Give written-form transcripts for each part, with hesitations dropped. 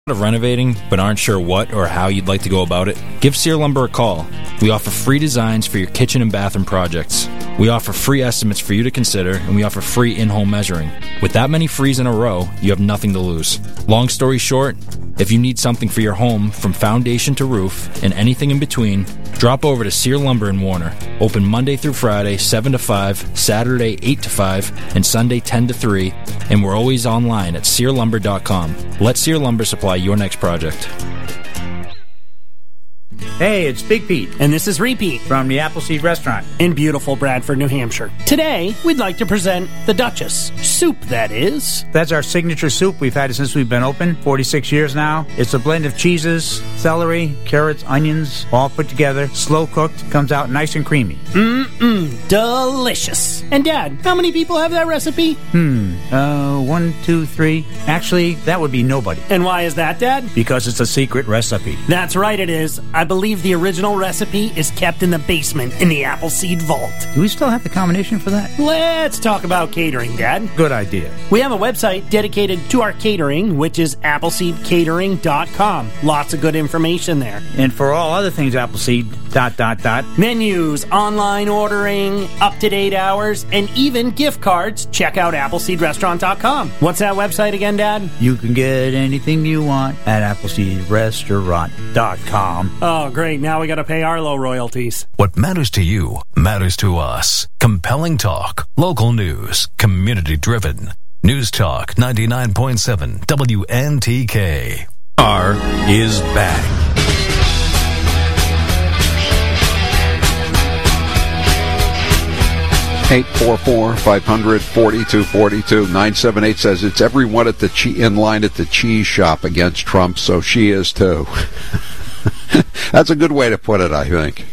Of renovating but aren't sure what or how you'd like to go about it? Give Sear Lumber a call. We offer free designs for your kitchen and bathroom projects. We offer free estimates for you to consider, and we offer free in-home measuring. With that many frees in a row, you have nothing to lose. Long story short, if you need something for your home from foundation to roof and anything in between, drop over to Sear Lumber in Warner. Open Monday through Friday, 7 to 5, Saturday, 8 to 5, and Sunday, 10 to 3, and we're always online at SearLumber.com. Let Sear Lumber supply your next project. Hey, it's Big Pete. And this is Repeat from the Appleseed Restaurant in beautiful Bradford, New Hampshire. Today, we'd like to present the Duchess. Soup, that is. That's our signature soup. We've had it since we've been open, 46 years now. It's a blend of cheeses, celery, carrots, onions, all put together, slow cooked, comes out nice and creamy. Delicious. And Dad, how many people have that recipe? 1, 2, 3. Actually, that would be nobody. And why is that, Dad? Because it's a secret recipe. That's right, it is. I believe the original recipe is kept in the basement in the Appleseed Vault. Do we still have the combination for that? Let's talk about catering, Dad. Good idea. We have a website dedicated to our catering, which is AppleseedCatering.com. Lots of good information there. And for all other things Appleseed, ... menus, online ordering, up-to-date hours, and even gift cards, check out AppleseedRestaurant.com. What's that website again, Dad? You can get anything you want at AppleseedRestaurant.com. Oh, great. Now we got to pay Arlo royalties. What matters to you matters to us. Compelling talk, local news, community-driven. News Talk 99.7 WNTK. R is back. 844-500-4242. 978 says it's everyone at the in line at the cheese shop against Trump, so she is too. That's a good way to put it, I think.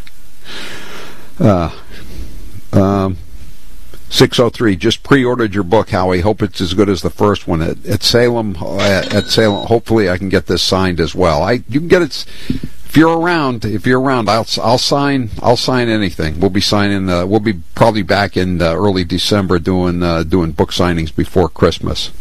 603, just pre-ordered your book, Howie. Hope it's as good as the first one at Salem. Hopefully I can get this signed as well. You can get it if you're around. I'll sign anything. We'll be signing. We'll be probably back in early December doing book signings before Christmas.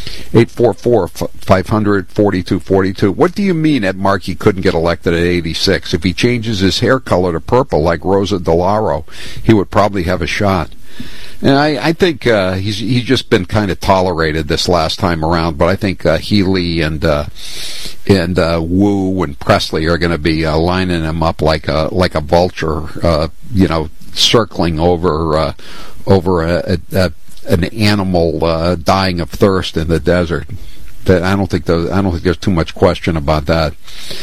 844-500-4242. What do you mean Ed Markey couldn't get elected at 86? If he changes his hair color to purple like Rosa DeLauro, he would probably have a shot. And I think he's just been kind of tolerated this last time around, but I think Healy and Wu and Presley are going to be lining him up like a vulture, circling over an animal dying of thirst in the desert. I don't think there's too much question about that.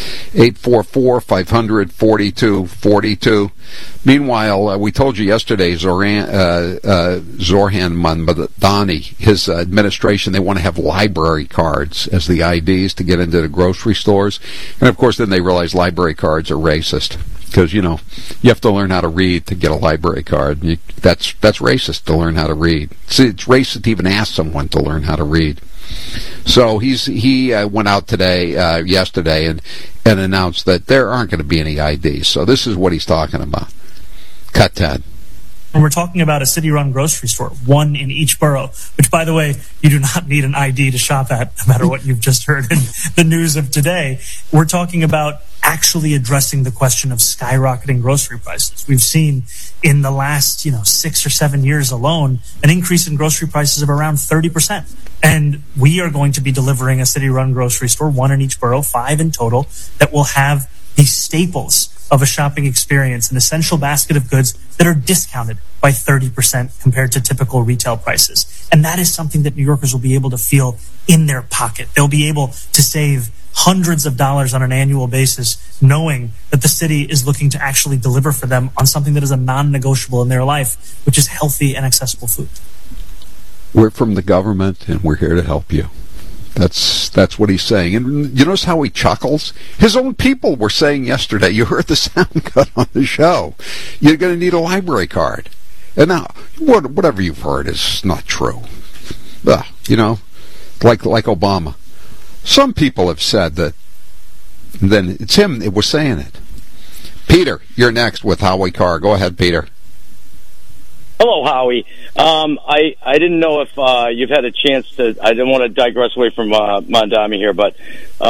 844-500-4242. Meanwhile, we told you yesterday, Zoran Mamdani, his administration, they want to have library cards as the IDs to get into the grocery stores. And of course, then they realize library cards are racist. Because, you have to learn how to read to get a library card. That's racist to learn how to read. It's racist to even ask someone to learn how to read. So he went out yesterday, and announced that there aren't going to be any IDs. So this is what he's talking about. Cut, Ted. And we're talking about a city-run grocery store, one in each borough, which, by the way, you do not need an ID to shop at, no matter what you've just heard in the news of today. We're talking about actually addressing the question of skyrocketing grocery prices. We've seen in the last, 6 or 7 years alone, an increase in grocery prices of around 30%. And we are going to be delivering a city-run grocery store, one in each borough, 5 in total, that will have the staples of a shopping experience, an essential basket of goods that are discounted by 30% compared to typical retail prices. And that is something that New Yorkers will be able to feel in their pocket. They'll be able to save hundreds of dollars on an annual basis, knowing that the city is looking to actually deliver for them on something that is a non-negotiable in their life, which is healthy and accessible food. We're from the government, and we're here to help you. That's what he's saying. And you notice how he chuckles? His own people were saying yesterday, you heard the sound cut on the show, you're going to need a library card. And now, whatever you've heard is not true. Like Obama. Some people have said that, then it's him that was saying it. Peter, you're next with Howie Carr. Go ahead, Peter. Hello, Howie. I didn't know if you've had a chance to. I didn't want to digress away from Mondami here, but